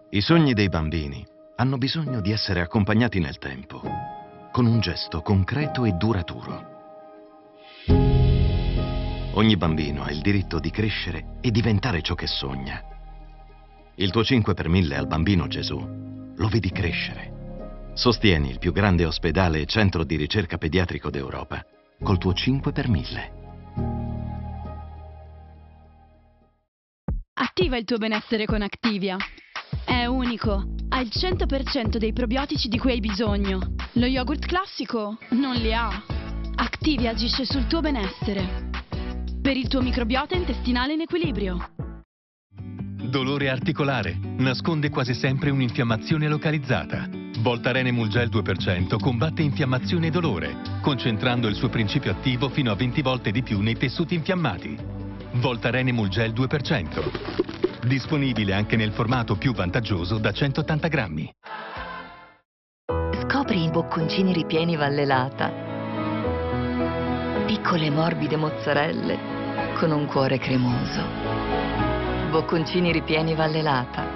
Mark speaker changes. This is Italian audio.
Speaker 1: I sogni dei bambini hanno bisogno di essere accompagnati nel tempo, con un gesto concreto e duraturo. Ogni bambino ha il diritto di crescere e diventare ciò che sogna. Il tuo 5 per 1000 al Bambino Gesù lo vedi crescere. Sostieni il più grande ospedale e centro di ricerca pediatrico d'Europa col tuo 5 per 1000.
Speaker 2: Attiva il tuo benessere con Activia. È unico, ha il 100% dei probiotici di cui hai bisogno. Lo yogurt classico non li ha. Activia agisce sul tuo benessere. Per il tuo microbiota intestinale in equilibrio.
Speaker 3: Dolore articolare. Nasconde quasi sempre un'infiammazione localizzata. Voltaren Emulgel 2% combatte infiammazione e dolore, concentrando il suo principio attivo fino a 20 volte di più nei tessuti infiammati. Voltaren Emulgel 2%. Disponibile anche nel formato più vantaggioso da 180 grammi.
Speaker 4: Scopri i bocconcini ripieni Vallelata. Piccole morbide mozzarelle con un cuore cremoso. Bocconcini ripieni Vallelata.